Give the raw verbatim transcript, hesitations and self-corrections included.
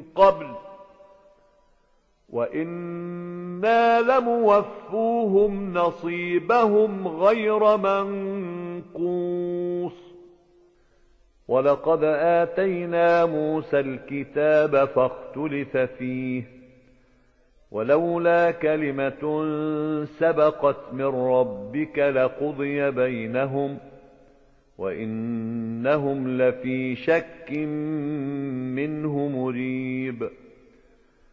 قبل وإنا لموفوهم نصيبهم غير منقوص. ولقد آتينا موسى الكتاب فاختلف فيه ولولا كلمة سبقت من ربك لقضي بينهم وإنهم لفي شك منه مريب.